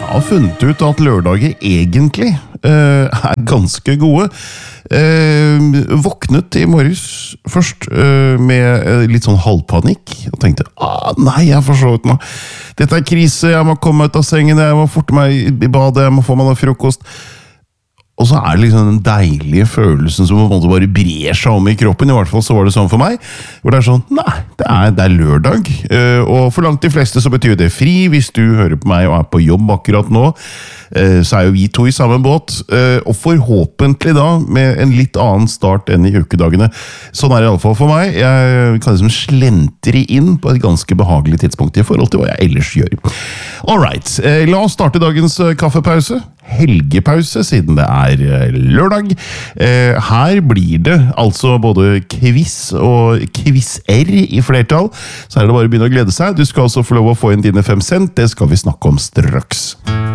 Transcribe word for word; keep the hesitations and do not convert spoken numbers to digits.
har funnet ut at lørdager egentlig uh, er ganske gode. Uh, våknet i morges først uh, med uh, litt sånn halvpanikk og tenkte, ah, nei, jeg har forstått meg. Dette er krise, jeg må komme ut av sengen, jeg må forte meg i badet, jeg må få meg noe frokost. Og så er det liksom den deilige følelsen som på en måte bare brer seg om i kroppen. I hvert fall så var det sånn for meg. Hvor det er sånn, nei, det er, det er lørdag. Uh, og for langt de fleste så betyr det fri. Hvis du hører på meg og er på jobb akkurat nå, uh, så er jo vi to i samme båt. Uh, og forhåpentlig da, med en litt annen start enn i ukedagene. Sånn er det i alle fall for meg. Jeg kan liksom slentre inn på et ganske behagelig tidspunkt i forhold til hva jeg ellers gjør. Alright, uh, la oss starte dagens uh, kaffepause. Helgepause, siden det er lørdag. Eh, her blir det altså både quiz og quiz-er i flertall, så er det bare å begynne å glede seg. Du skal også få lov å få inn dine fem cent, det skal vi snakke om straks.